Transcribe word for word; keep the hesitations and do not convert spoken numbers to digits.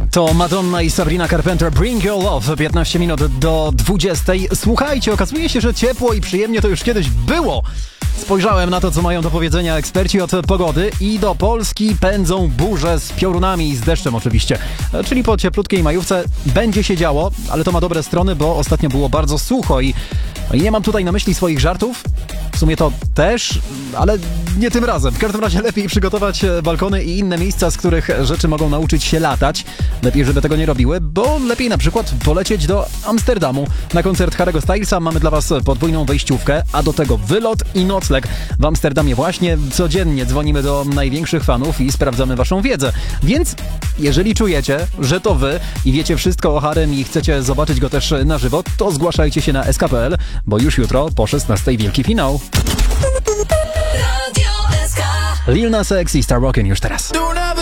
To Madonna i Sabrina Carpenter, Bring Your Love, piętnaście minut do dwudziestej. Słuchajcie, okazuje się, że ciepło i przyjemnie to już kiedyś było. Spojrzałem na to, co mają do powiedzenia eksperci od pogody i do Polski pędzą burze z piorunami i z deszczem oczywiście. Czyli po cieplutkiej majówce będzie się działo, ale to ma dobre strony, bo ostatnio było bardzo sucho i, i nie mam tutaj na myśli swoich żartów. W sumie to też, ale nie tym razem. W każdym razie lepiej przygotować balkony i inne miejsca, z których rzeczy mogą nauczyć się latać. Lepiej, żeby tego nie robiły, bo lepiej na przykład polecieć do Amsterdamu. Na koncert Harry'ego Stylesa mamy dla Was podwójną wejściówkę, a do tego wylot i nocleg w Amsterdamie właśnie. Codziennie dzwonimy do największych fanów i sprawdzamy Waszą wiedzę. Więc jeżeli czujecie, że to Wy i wiecie wszystko o Harrym i chcecie zobaczyć go też na żywo, to zgłaszajcie się na S K kropka P L, bo już jutro po szesnastej wielki finał. Lil Nas X i Star Rockin' już teraz.